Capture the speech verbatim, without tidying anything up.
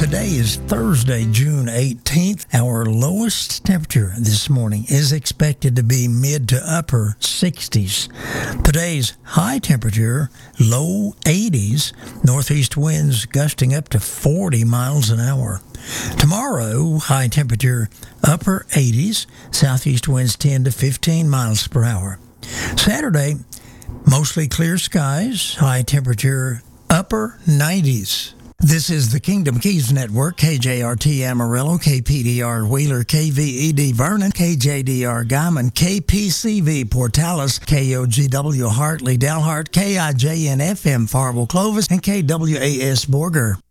Today is Thursday, June eighteenth. Our lowest temperature this morning is expected to be mid to upper sixties. Today's high temperature, low eighties, northeast winds gusting up to forty miles an hour. Tomorrow, high temperature, upper eighties, southeast winds ten to fifteen miles per hour. Saturday, mostly clear skies, high temperature, upper nineties. This is the Kingdom Keys Network, K J R T Amarillo, K P D R Wheeler, K V E D Vernon, K J D R Guyman, K P C V Portales, K O G W Hartley Dalhart, K I J N F M Farwell Clovis, and K W A S Borger.